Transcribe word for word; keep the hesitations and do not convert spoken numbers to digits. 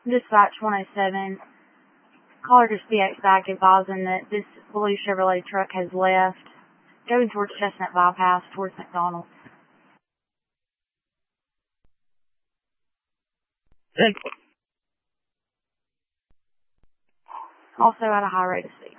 Dispatch one oh seven. Caller dispatch back advising that this blue Chevrolet truck has left, going towards Chestnut Bypass, towards McDonald's. Also at a high rate of speed.